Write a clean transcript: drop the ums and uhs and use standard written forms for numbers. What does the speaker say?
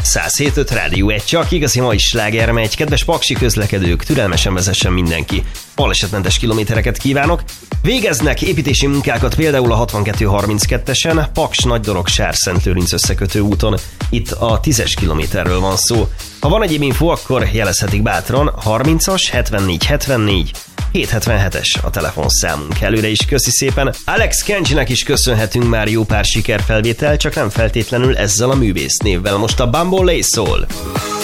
107.5 Rádió 1, csak igazi mai sláger megy. Kedves paksi közlekedők, türelmesen vezessen mindenki. Balesetmentes kilométereket kívánok. Végeznek építési munkákat például a 62-32-esen, Paks-Nagydorog-Sárszent-Lőrinc összekötő úton. Itt a 10-es kilométerről van szó. Ha van egyéb info, akkor jelezhetik bátran. 30-as 74 74 777-es a telefonszámunk. Előre is köszi szépen. Alex Kenjinek is köszönhetünk már jó pár sikerfelvétel, csak nem feltétlenül ezzel a művész névvel. Most a Bumble Lay szól.